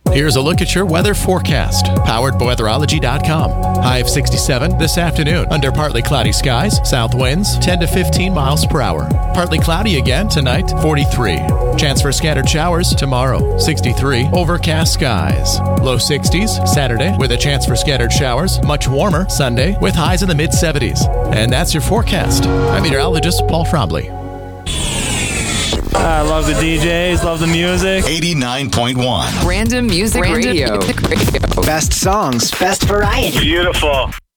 Here's a look at your weather forecast, powered by weatherology.com. High of 67 this afternoon, under partly cloudy skies, south winds 10 to 15 miles per hour. Partly cloudy again tonight, 43. Chance for scattered showers tomorrow, 63. Overcast skies. Low 60s Saturday with a chance for scattered showers. Much warmer Sunday with highs in the mid-70s. And that's your forecast. I'm meteorologist Paul Frombley. I love the DJs, love the music. 89.1. Random Music Radio. Best songs, best variety. Beautiful.